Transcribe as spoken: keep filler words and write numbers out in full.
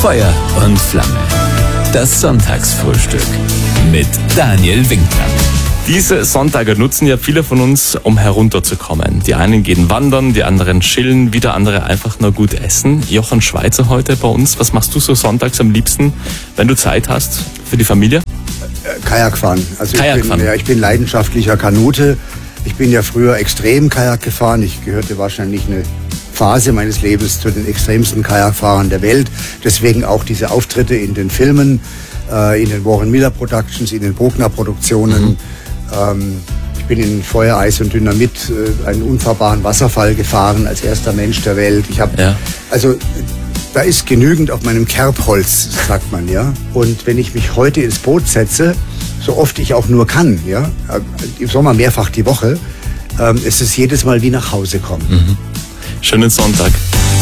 Feuer und Flamme. Das Sonntagsfrühstück mit Daniel Winkler. Diese Sonntage nutzen ja viele von uns, um herunterzukommen. Die einen gehen wandern, die anderen chillen, wieder andere einfach nur gut essen. Jochen Schweizer heute bei uns. Was machst du so sonntags am liebsten, wenn du Zeit hast für die Familie? Kajak fahren. Also Kajak ich bin, fahren. ja, ich bin leidenschaftlicher Kanute. Ich bin ja früher extrem Kajak gefahren. Ich gehörte wahrscheinlich eine Phase meines Lebens zu den extremsten Kajakfahrern der Welt. Deswegen auch diese Auftritte in den Filmen, äh, in den Warren Miller Productions, in den Bruckner Produktionen. Mhm. Ähm, ich bin in Feuer, Eis und Dynamit äh, einen unfahrbaren Wasserfall gefahren als erster Mensch der Welt. Ich habe Ja. also da ist genügend auf meinem Kerbholz, sagt man, ja. Und wenn ich mich heute ins Boot setze, so oft ich auch nur kann, ja, im Sommer mehrfach die Woche, ähm, ist es jedes Mal wie nach Hause kommen. Mhm. Schönen Sonntag.